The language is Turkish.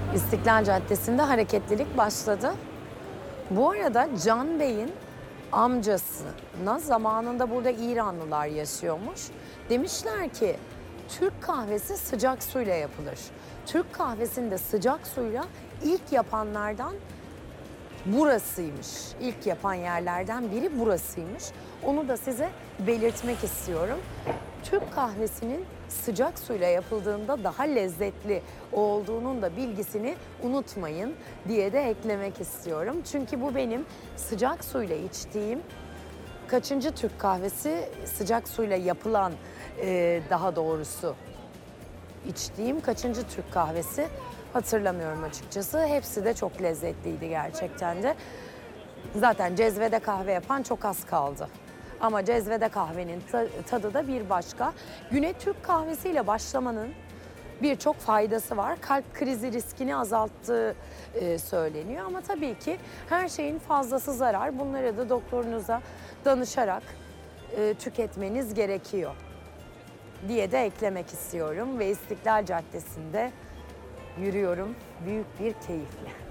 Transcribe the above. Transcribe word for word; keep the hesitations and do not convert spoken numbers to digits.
İstiklal Caddesi'nde hareketlilik başladı. Bu arada Can Bey'in amcasına zamanında burada İranlılar yaşıyormuş. Demişler ki Türk kahvesi sıcak suyla yapılır. Türk kahvesini de sıcak suyla ilk yapanlardan burasıymış. İlk yapan yerlerden biri burasıymış. Onu da size belirtmek istiyorum. Türk kahvesinin sıcak suyla yapıldığında daha lezzetli olduğunun da bilgisini unutmayın diye de eklemek istiyorum. Çünkü bu benim sıcak suyla içtiğim kaçıncı Türk kahvesi, sıcak suyla yapılan e, daha doğrusu içtiğim kaçıncı Türk kahvesi hatırlamıyorum açıkçası. Hepsi de çok lezzetliydi gerçekten de. Zaten cezvede kahve yapan çok az kaldı. Ama cezvede kahvenin tadı da bir başka. Güne Türk kahvesiyle başlamanın birçok faydası var. Kalp krizi riskini azalttığı e, söyleniyor. Ama tabii ki her şeyin fazlası zarar. Bunları da doktorunuza danışarak e, tüketmeniz gerekiyor diye de eklemek istiyorum. Ve İstiklal Caddesi'nde yürüyorum büyük bir keyifle.